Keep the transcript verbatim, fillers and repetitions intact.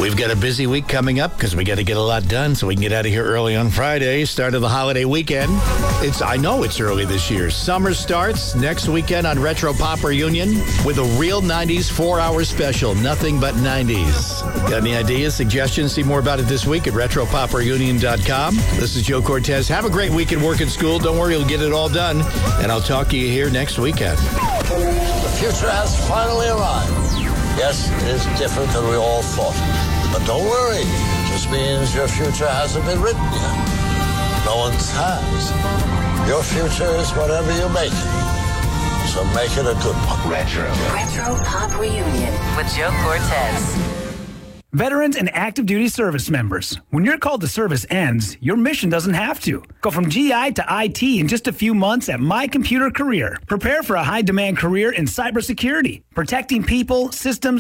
we've got a busy week coming up because we got to get a lot done so we can get out of here early on Friday, start of the holiday weekend. It's I know it's early this year. Summer starts next weekend on Retro Pop Reunion with a real nineties four-hour special, nothing but nineties. Got any ideas, suggestions? See more about it this week at retro pop reunion dot com. This is Joe Cortez. Have a great week at work and school. Don't worry, you'll get it all done. And I'll talk to you here next weekend. The future has finally arrived. Yes, it is different than we all thought. But don't worry. It just means your future hasn't been written yet. No one's has. Your future is whatever you make it. So make it a good one. Retro. Retro Pop Reunion with Joe Cortez. Veterans and active duty service members, when your call to service ends, your mission doesn't have to. Go from G I to I T in just a few months at My Computer Career. Prepare for a high-demand career in cybersecurity, protecting people, systems,